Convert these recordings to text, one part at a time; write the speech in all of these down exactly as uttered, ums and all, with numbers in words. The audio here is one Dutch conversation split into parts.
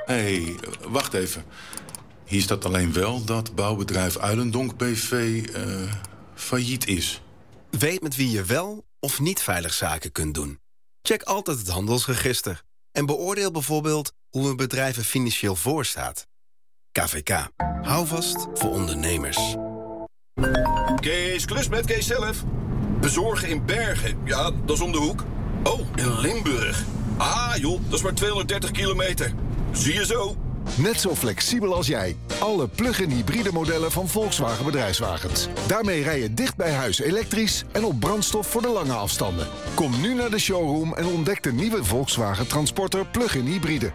Hé, hey, wacht even. Hier staat alleen wel dat bouwbedrijf Uilendonk B V uh, failliet is. Weet met wie je wel of niet veilig zaken kunt doen. Check altijd het handelsregister. En beoordeel bijvoorbeeld hoe een bedrijf er financieel voor staat. K V K. Hou vast voor ondernemers. Kees, klus met Kees zelf. Bezorgen in Bergen. Ja, dat is om de hoek. Oh, in Limburg. Ah, joh, dat is maar tweehonderddertig kilometer. Zie je zo. Net zo flexibel als jij. Alle plug-in hybride modellen van Volkswagen Bedrijfswagens. Daarmee rij je dicht bij huis elektrisch en op brandstof voor de lange afstanden. Kom nu naar de showroom en ontdek de nieuwe Volkswagen Transporter plug-in hybride.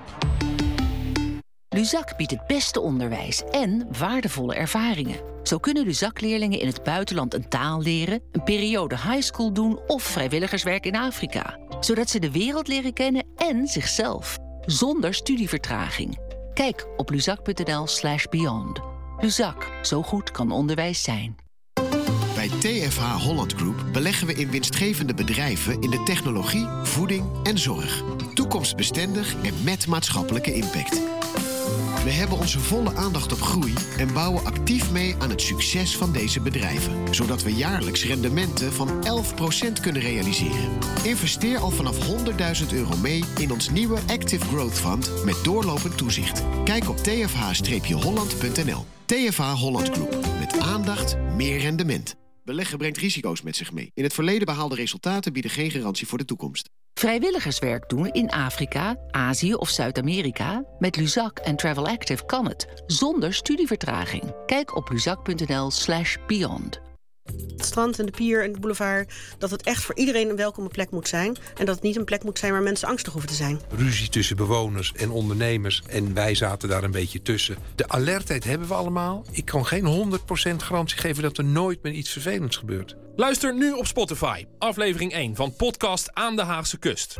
Luzak biedt het beste onderwijs en waardevolle ervaringen. Zo kunnen Luzak-leerlingen in het buitenland een taal leren, een periode highschool doen of vrijwilligerswerk in Afrika. Zodat ze de wereld leren kennen en zichzelf. Zonder studievertraging. Kijk op luzak.nl slash beyond. Luzak, zo goed kan onderwijs zijn. Bij T F H Holland Group beleggen we in winstgevende bedrijven in de technologie, voeding en zorg. Toekomstbestendig en met maatschappelijke impact. We hebben onze volle aandacht op groei en bouwen actief mee aan het succes van deze bedrijven. Zodat we jaarlijks rendementen van elf procent kunnen realiseren. Investeer al vanaf honderdduizend euro mee in ons nieuwe Active Growth Fund met doorlopend toezicht. Kijk op t f h holland punt n l. T F H Holland Group. Met aandacht, meer rendement. Beleggen brengt risico's met zich mee. In het verleden behaalde resultaten bieden geen garantie voor de toekomst. Vrijwilligerswerk doen in Afrika, Azië of Zuid-Amerika? Met Luzak en Travel Active kan het, zonder studievertraging. Kijk op luzak.nl slash beyond. Het strand en de pier en de boulevard, dat het echt voor iedereen een welkome plek moet zijn. En dat het niet een plek moet zijn waar mensen angstig hoeven te zijn. Ruzie tussen bewoners en ondernemers en wij zaten daar een beetje tussen. De alertheid hebben we allemaal. Ik kan geen honderd procent garantie geven dat er nooit meer iets vervelends gebeurt. Luister nu op Spotify, aflevering één van podcast Aan de Haagse Kust.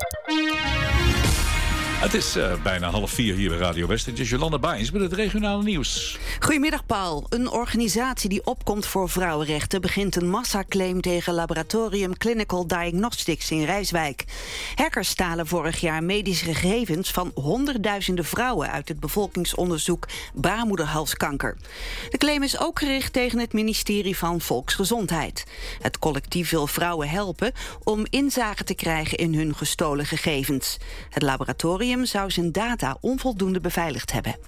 Het is uh, bijna half vier hier bij Radio West. Het is Jolanda Baijns met het regionale nieuws. Goedemiddag, Paul. Een organisatie die opkomt voor vrouwenrechten begint een massaclaim tegen Laboratorium Clinical Diagnostics in Rijswijk. Hackers stalen vorig jaar medische gegevens van honderdduizenden vrouwen uit het bevolkingsonderzoek baarmoederhalskanker. De claim is ook gericht tegen het ministerie van Volksgezondheid. Het collectief wil vrouwen helpen om inzage te krijgen in hun gestolen gegevens. Het laboratorium zou zijn data onvoldoende beveiligd hebben.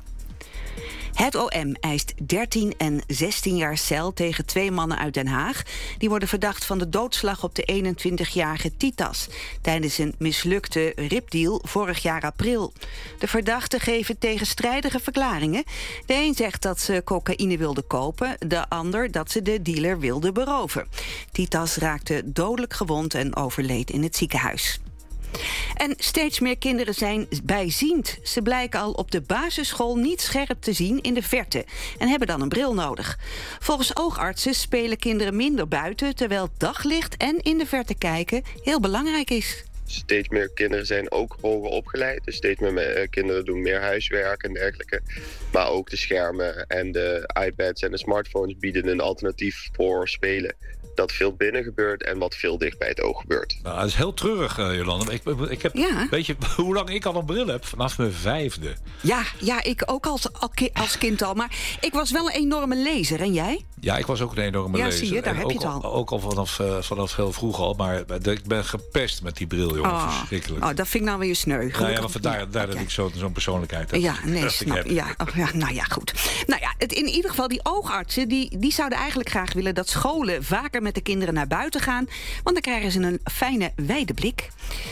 Het O M eist dertien en zestien jaar cel tegen twee mannen uit Den Haag. Die worden verdacht van de doodslag op de eenentwintigjarige Titas tijdens een mislukte ripdeal vorig jaar april. De verdachten geven tegenstrijdige verklaringen. De een zegt dat ze cocaïne wilden kopen, de ander dat ze de dealer wilden beroven. Titas raakte dodelijk gewond en overleed in het ziekenhuis. En steeds meer kinderen zijn bijziend. Ze blijken al op de basisschool niet scherp te zien in de verte en hebben dan een bril nodig. Volgens oogartsen spelen kinderen minder buiten, terwijl daglicht en in de verte kijken heel belangrijk is. Steeds meer kinderen zijn ook hoger opgeleid. Dus steeds meer kinderen doen meer huiswerk en dergelijke. Maar ook de schermen en de iPads en de smartphones bieden een alternatief voor spelen. Dat veel binnen gebeurt en wat veel dicht bij het oog gebeurt. Nou, dat is heel treurig, uh, Jolanda. Ik, ik heb, ja. Weet je hoe lang ik al een bril heb? Vanaf mijn vijfde. Ja, ja ik ook als, als kind al. Maar ik was wel een enorme lezer. En jij? Ja, ik was ook een enorme ja, lezer. Zie je, daar en heb ook, je het al. Ook al vanaf, uh, vanaf heel vroeg al. Maar ik ben gepest met die bril, jongen. Oh, verschrikkelijk. Oh, dat vind ik nou weer sneu. Nou ja, maar daar, daar okay. dat ik zo, zo'n persoonlijkheid heb. Ja, nee, snap, heb. Ja, oh, ja, nou ja, goed. Nou ja, het, in ieder geval, die oogartsen, die, die zouden eigenlijk graag willen dat scholen vaker met de kinderen naar buiten gaan, want dan krijgen ze een fijne wijde blik.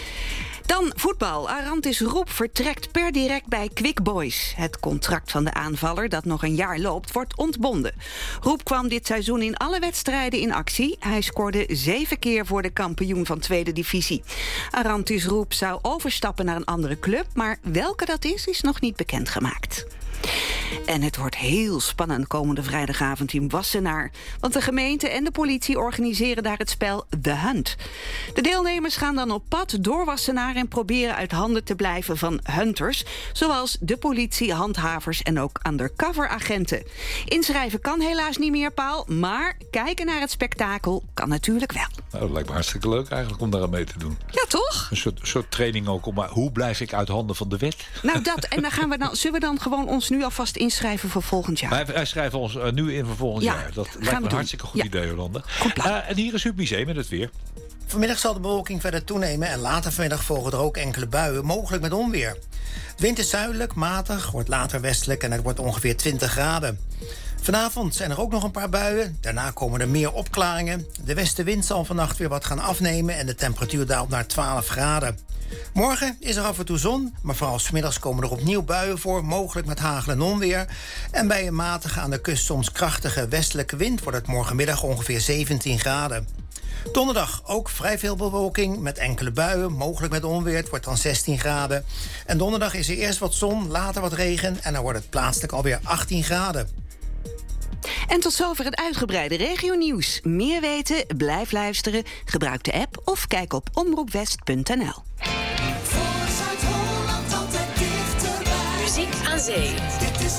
Dan voetbal. Arantis Roep vertrekt per direct bij Quick Boys. Het contract van de aanvaller, dat nog een jaar loopt, wordt ontbonden. Roep kwam dit seizoen in alle wedstrijden in actie. Hij scoorde zeven keer voor de kampioen van tweede divisie. Arantis Roep zou overstappen naar een andere club, maar welke dat is, is nog niet bekendgemaakt. En het wordt heel spannend komende vrijdagavond in Wassenaar. Want de gemeente en de politie organiseren daar het spel The Hunt. De deelnemers gaan dan op pad door Wassenaar en proberen uit handen te blijven van hunters, zoals de politie, handhavers en ook undercover-agenten. Inschrijven kan helaas niet meer, Paul, maar kijken naar het spektakel kan natuurlijk wel. Nou, dat lijkt me hartstikke leuk eigenlijk om daar aan mee te doen. Ja, toch? Een soort, soort training ook om, maar hoe blijf ik uit handen van de wet? Nou, dat. En dan gaan we dan, zullen we dan gewoon ons nu alvast inschrijven voor volgend jaar? Wij, wij schrijven ons uh, nu in voor volgend Ja, jaar. Dat gaan lijkt we me een doen. hartstikke goed Ja. idee, Jolanda. Goed plan. Uh, en hier is Huub Museum met het weer. Vanmiddag zal de bewolking verder toenemen en later vanmiddag volgen er ook enkele buien, mogelijk met onweer. De wind is zuidelijk, matig, wordt later westelijk en het wordt ongeveer twintig graden. Vanavond zijn er ook nog een paar buien, daarna komen er meer opklaringen. De westenwind zal vannacht weer wat gaan afnemen en de temperatuur daalt naar twaalf graden. Morgen is er af en toe zon, maar vooral 's middags komen er opnieuw buien voor, mogelijk met hagel en onweer. En bij een matige aan de kust soms krachtige westelijke wind wordt het morgenmiddag ongeveer zeventien graden. Donderdag ook vrij veel bewolking met enkele buien, mogelijk met onweer. Het wordt dan zestien graden. En donderdag is er eerst wat zon, later wat regen en dan wordt het plaatselijk alweer achttien graden. En tot zover het uitgebreide regionieuws. Meer weten? Blijf luisteren. Gebruik de app of kijk op omroepwest punt n l. Muziek aan zee.